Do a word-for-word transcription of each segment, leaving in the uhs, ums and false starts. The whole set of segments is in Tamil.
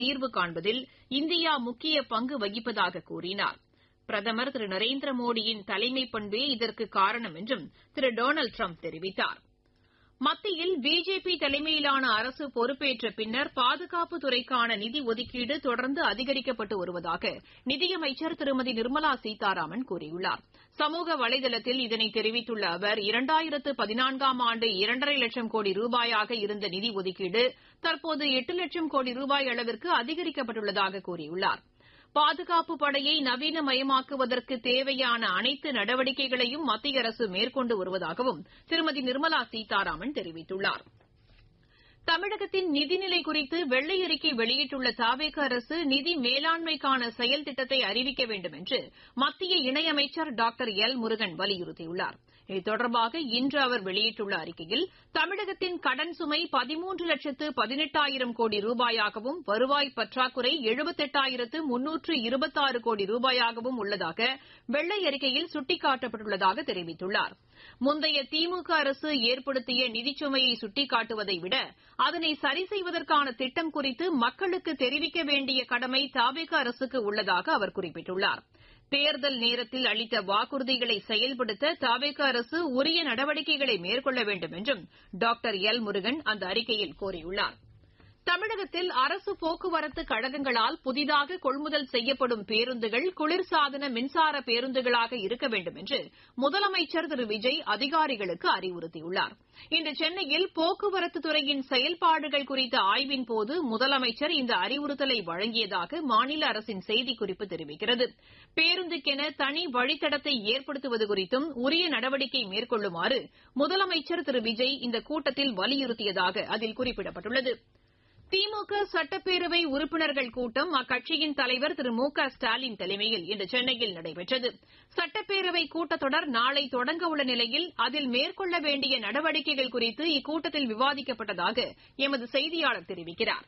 தீர்வு காண்பதில் இந்தியா முக்கிய பங்கு வகிப்பதாக கூறினார். பிரதமர் திரு நரேந்திர மோடியின் தலைமைப் பண்பே இதற்கு காரணம் என்றும் திரு டொனால்டு டிரம்ப் தெரிவித்தார். மத்தியில் பிஜேபி தலைமையிலான அரசு பொறுப்பேற்ற பின்னர் பாதுகாப்புத் துறைக்கான நிதி ஒதுக்கீடு தொடர்ந்து அதிகரிக்கப்பட்டு வருவதாக நிதியமைச்சர் திருமதி நிர்மலா சீதாராமன் கூறியுள்ளார். சமூக வலைதளத்தில் இதனை தெரிவித்துள்ள அவர், இரண்டாயிரத்து பதினான்காம் ஆண்டு இரண்டரை லட்சம் கோடி ரூபாயாக இருந்த நிதி ஒதுக்கீடு தற்போது எட்டு லட்சம் கோடி ரூபாய் அளவிற்கு அதிகரிக்கப்பட்டுள்ளதாக கூறியுள்ளார். பாதுகாப்பு படையை நவீனமயமாக்குவதற்கு தேவையான அனைத்து நடவடிக்கைகளையும் மத்திய அரசு மேற்கொண்டு வருவதாகவும் திருமதி நிர்மலா சீதாராமன் தெரிவித்துள்ளார். தமிழகத்தின் நிதிநிலை குறித்து வெள்ளை அறிக்கை வெளியிட்டுள்ள தவேக அரசு நிதி மேலாண்மைக்கான செயல் திட்டத்தை அறிவிக்க வேண்டும் என்று மத்திய இணையமைச்சர் டாக்டர் எல் முருகன் வலியுறுத்தியுள்ளார். இது தொடர்பாக இன்று அவர் வெளியிட்டுள்ள அறிக்கையில், தமிழகத்தின் கடன் சுமை பதிமூன்று லட்சத்து பதினெட்டாயிரம் கோடி ரூபாயாகவும் வருவாய் பற்றாக்குறை எழுபத்தெட்டாயிரத்து முன்னூற்று இருபத்தாறு கோடி ரூபாயாகவும் உள்ளதாக வெள்ளை அறிக்கையில் சுட்டிக்காட்டப்பட்டுள்ளதாக தெரிவித்துள்ளார். முந்தைய திமுக அரசு ஏற்படுத்திய நிதிச்சுமையை சுட்டிக்காட்டுவதை விட அதனை சரி செய்வதற்கான திட்டம் குறித்து மக்களுக்கு தெரிவிக்க வேண்டிய கடமை தவேக அரசுக்கு உள்ளதாக அவர் குறிப்பிட்டுள்ளார். தேர்தல் நேரத்தில் அளித்த வாக்குறுதிகளை செயல்படுத்த தவேக அரசு உரிய நடவடிக்கைகளை மேற்கொள்ள வேண்டும் என்றும் டாக்டர் எல் முருகன் அந்த அறிக்கையில் கோரியுள்ளார். தமிழகத்தில் அரசு போக்குவரத்து கழகங்களால் புதிதாக கொள்முதல் செய்யப்படும் பேருந்துகள் குளிர்சாதன மின்சார பேருந்துகளாக இருக்க வேண்டும் என்று முதலமைச்சர் திரு விஜய் அதிகாரிகளுக்கு அறிவுறுத்தியுள்ளார். இன்று சென்னையில் போக்குவரத்து துறையின் செயல்பாடுகள் குறித்த ஆய்வின்போது முதலமைச்சர் இந்த அறிவுறுத்தலை வழங்கியதாக மாநில அரசின் செய்திக்குறிப்பு தெரிவிக்கிறது. பேருந்துக்கென தனி வழித்தடத்தை ஏற்படுத்துவது குறித்தும் உரிய நடவடிக்கை மேற்கொள்ளுமாறு முதலமைச்சர் திரு விஜய் இந்த கூட்டத்தில் வலியுறுத்தியதாக அதில் குறிப்பிடப்பட்டுள்ளது. திமுக சட்டப்பேரவை உறுப்பினர்கள் கூட்டம் அக்கட்சியின் தலைவர் திரு மு க ஸ்டாலின் தலைமையில் இன்று சென்னையில் நடைபெற்றது. சட்டப்பேரவை கூட்டத்தொடர் நாளை தொடங்க உள்ள நிலையில் அதில் மேற்கொள்ள வேண்டிய நடவடிக்கைகள் குறித்து இக்கூட்டத்தில் விவாதிக்கப்பட்டதாக எமது செய்தியாளர் தெரிவிக்கிறார்.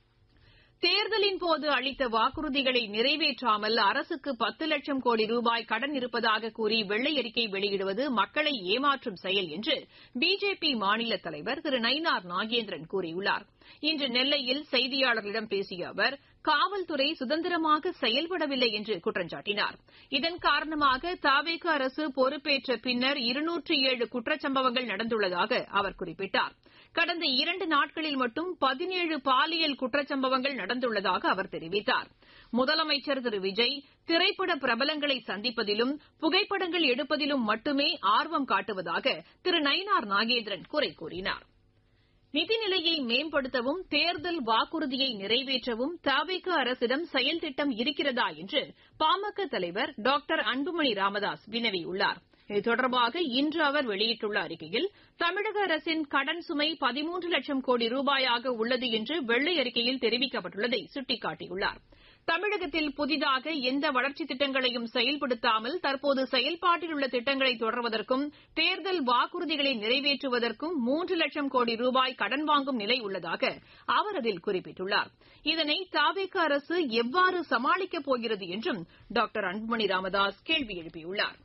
தேர்தலின்போது அளித்த வாக்குறுதிகளை நிறைவேற்றாமல் அரசுக்கு பத்து லட்சம் கோடி ரூபாய் கடன் இருப்பதாக கூறி வெள்ளை அறிக்கை வெளியிடுவது மக்களை ஏமாற்றும் செயல் என்று பிஜேபி மாநில தலைவர் திரு நயினார் நாகேந்திரன் கூறியுள்ளார். இன்று நெல்லையில் செய்தியாளர்களிடம் பேசிய அவர், காவல்துறை சுதந்திரமாக செயல்படவில்லை என்று குற்றம் சாட்டினார். இதன் காரணமாக தவேக அரசு பொறுப்பேற்ற பின்னர் இருநூற்று ஏழு குற்றச்சம்பவங்கள் நடந்துள்ளதாக அவர் குறிப்பிட்டார். கடந்த இரண்டு நாட்களில் மட்டும் பதினேழு பாலியல் குற்றச்சம்பவங்கள் நடந்துள்ளதாக அவர் தெரிவித்தார். முதலமைச்சர் திரு விஜய் திரைப்பட பிரபலங்களை சந்திப்பதிலும் புகைப்படங்கள் எடுப்பதிலும் மட்டுமே ஆர்வம் காட்டுவதாக திரு நயினார் நாகேந்திரன் குறை கூறினார். நிதிநிலையை மேம்படுத்தவும் தேர்தல் வாக்குறுதியை நிறைவேற்றவும் தவேக அரசிடம் செயல் திட்டம் இருக்கிறதா என்று பாமக தலைவர் டாக்டர் அன்புமணி ராமதாஸ் வினவியுள்ளார். இது தொடர்பாக இன்று அவர் வெளியிட்டுள்ள அறிக்கையில், தமிழக அரசின் கடன் சுமை பதிமூன்று லட்சம் கோடி ரூபாயாக உள்ளது என்று வெள்ளை அறிக்கையில் தெரிவிக்கப்பட்டுள்ளதை சுட்டிக்காட்டியுள்ளார். தமிழகத்தில் புதிதாக எந்த வளர்ச்சித் திட்டங்களையும் செயல்படுத்தாமல் தற்போது செயல்பாட்டில் உள்ள திட்டங்களை தொடர்வதற்கும் தேர்தல் வாக்குறுதிகளை நிறைவேற்றுவதற்கும் மூன்று லட்சம் கோடி ரூபாய் கடன் வாங்கும் நிலை உள்ளதாக அவர் அதில் குறிப்பிட்டுள்ளார். இதனை தவேக அரசு எவ்வாறு சமாளிக்கப் போகிறது என்றும் டாக்டர் அன்புமணி ராமதாஸ் கேள்வி எழுப்பியுள்ளார்.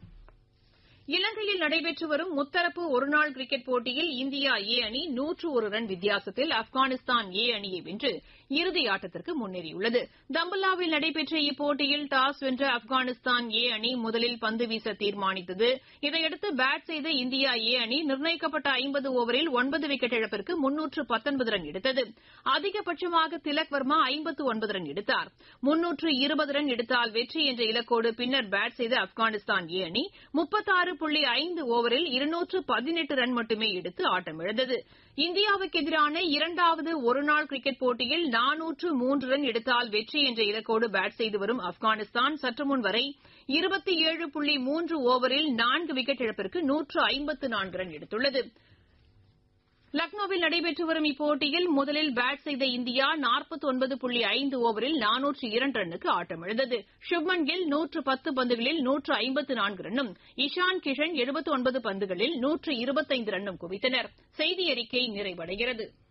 இலங்கையில் நடைபெற்று வரும் முத்தரப்பு ஒருநாள் கிரிக்கெட் போட்டியில் இந்தியா ஏ அணி நூற்று ஒரு ரன் வித்தியாசத்தில் ஆப்கானிஸ்தான் ஏ அணியை வென்று இறுதி ஆட்டத்திற்கு முன்னேறியுள்ளது. தம்புல்லாவில் நடைபெற்ற இப்போட்டியில் டாஸ் வென்ற ஆப்கானிஸ்தான் ஏ அணி முதலில் பந்து வீச தீர்மானித்தது. இதையடுத்து பேட் செய்த இந்தியா ஏ அணி நிர்ணயிக்கப்பட்ட ஐம்பது ஓவரில் ஒன்பது விக்கெட் இழப்பிற்கு முன்னூற்று பத்தொன்பது ரன் எடுத்தது. அதிகபட்சமாக திலக் வர்மா ஐம்பத்து ஒன்பது ரன் எடுத்தார். முன்னூற்று இருபது ரன் எடுத்தால் வெற்றி என்ற இலக்கோடு பின்னர் பேட் செய்த ஆப்கானிஸ்தான் ஏ அணி முப்பத்தாறு புள்ளி ஐந்து ஓவரில் இருநூற்று பதினெட்டு ரன் மட்டுமே எடுத்து ஆட்டமிழந்தது. இந்தியாவுக்கு எதிரான இரண்டாவது ஒருநாள் கிரிக்கெட் போட்டியில் நானூற்று மூன்று ரன் எடுத்தால் வெற்றி என்ற இலக்கோடு பேட் செய்து வரும் ஆப்கானிஸ்தான் சற்றுமுன் வரை இருபத்தி ஏழு புள்ளி மூன்று ஓவரில் நான்கு விக்கெட் இழப்பிற்கு நூற்று ஐம்பத்து நான்கு ரன் எடுத்துள்ளது. லக்னோவில் நடைபெற்று வரும் இப்போட்டியில் முதலில் பேட் செய்த இந்தியா நாற்பத்தி ஒன்பது புள்ளி ஐந்து ஓவரில் நானூற்று இரண்டு ரன்னுக்கு ஆட்டமிழந்தது. சுப்மன் கில் நூற்று பத்து பந்துகளில் நூற்று ஐம்பத்து நான்கு ரன்னும், இஷான் கிஷன் எழுபத்தி ஒன்பது பந்துகளில் நூற்று இருபத்தைந்து ரன்னும் குவித்தனர். செய்தி அறிக்கை நிறைவடைகிறது.